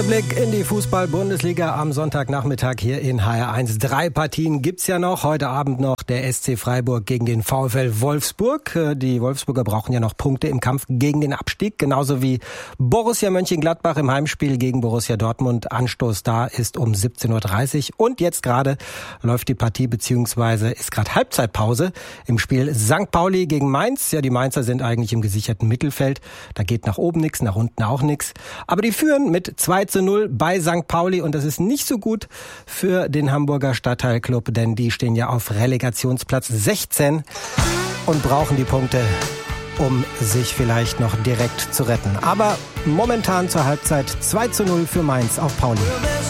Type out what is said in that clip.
kurzer Blick in die Fußball-Bundesliga am Sonntagnachmittag hier in HR1. 3 Partien gibt's ja noch. Heute Abend noch der SC Freiburg gegen den VfL Wolfsburg. Die Wolfsburger brauchen ja noch Punkte im Kampf gegen den Abstieg. Genauso wie Borussia Mönchengladbach im Heimspiel gegen Borussia Dortmund. Anstoß da ist um 17:30 Uhr. Und jetzt gerade läuft die Partie beziehungsweise ist gerade Halbzeitpause im Spiel St. Pauli gegen Mainz. Ja, die Mainzer sind eigentlich im gesicherten Mittelfeld. Da geht nach oben nichts, nach unten auch nichts. Aber die führen mit 2:0 bei St. Pauli und das ist nicht so gut für den Hamburger Stadtteilclub, denn die stehen ja auf Relegationsplatz 16 und brauchen die Punkte, um sich vielleicht noch direkt zu retten. Aber momentan zur Halbzeit 2:0 für Mainz auf Pauli.